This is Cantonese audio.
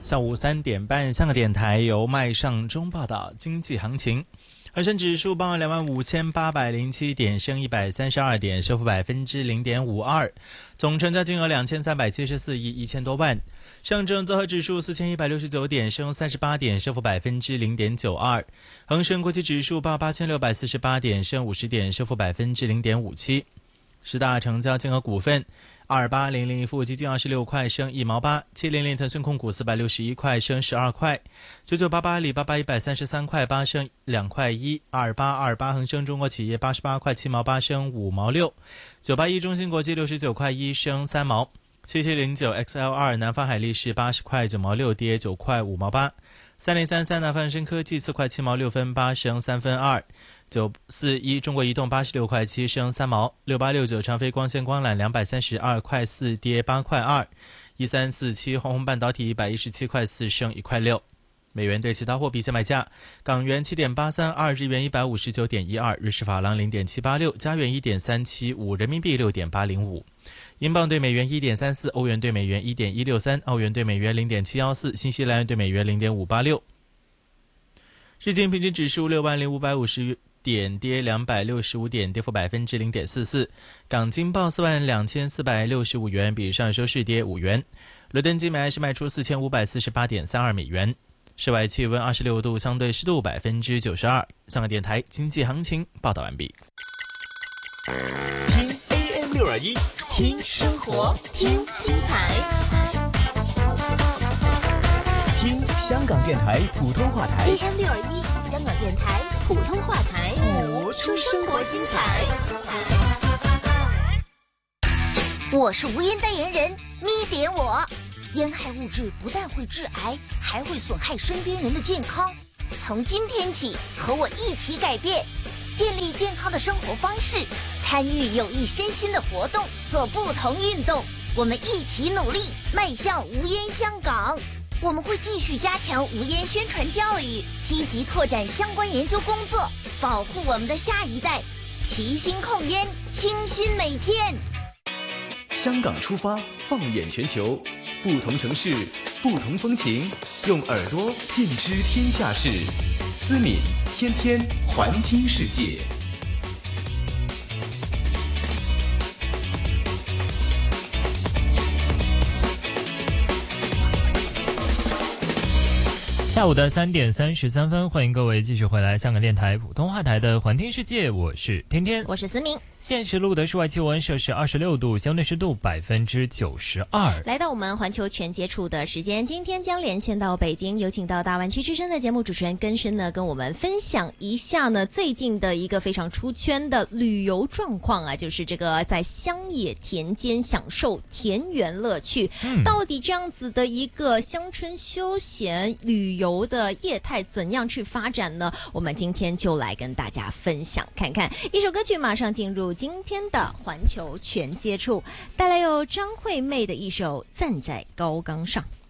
下午3点半，香港电台由麦尚中报道经济行情。恒生指数报25,807点，升132点，升幅0.52%，总成交金额2374亿1000多万。上证综合指数4169点，升38点，升幅0.92%。恒生国际指数报8648点，升50点，升幅0.57%。十大成交金额股份：2800盈富基金26块升1毛8，700腾讯控股461块升12块，9988阿里巴巴133块8升2块1，2828恒生中国企业88块7毛8升5毛6，981中芯国际69块1升3毛，7709 XL2 南方海力士80块9毛6跌9块5毛8，3033南方生科技4块7毛6分8升3分2，941中国移动86块7升3毛，6869长飞光纤光缆232块4跌8块2，1347鸿鸿半导体117块4升1块6。美元对其他货币现卖价：港元7.832，日元159.12，瑞士法郎0.786，加元1.375，人民币6.805，英镑对美元1.34，欧元对美元1.163，澳元对美元0.714，新西兰元对美元0.586。日经平均指数60550点，跌265点，跌幅0.44%。港金报42465元，比上收市跌5元。伦敦金每安士卖出4548.32美元。室外气温26度，相对湿度92%。香港电台经济行情报道完毕。 听 AM621，听生活，听精彩，听香港电台普通话台。 AM621，香港电台普通话台， 播出生活精彩。 我是无烟代言人咪点我。烟害物质不但会致癌，还会损害身边人的健康。从今天起，和我一起改变，建立健康的生活方式，参与有益身心的活动，做不同运动。我们一起努力，迈向无烟香港。我们会继续加强无烟宣传教育，积极拓展相关研究工作，保护我们的下一代，齐心控烟，清新每天。 香港出发，放眼全球，不同城市，不同风情，用耳朵尽知天下事。思敏天天环听世界。 下午的3点33分，欢迎各位继续回来香港电台普通话台的环听世界，我是天天， 我是思明。 现时录的室外气温摄氏26度，相对湿度92%。 来到我们环球全接触的时间，今天将连线到北京，有请到大湾区之声的节目主持人根生呢，跟我们分享一下呢最近的一个非常出圈的旅游状况啊，就是这个在乡野田间享受田园乐趣。到底这样子的一个乡村休闲旅游的业态怎样去发展呢？我们今天就来跟大家分享看看。一首歌曲马上进入今天的环球全接触，带来由张惠妹的一首《站在高岗上》。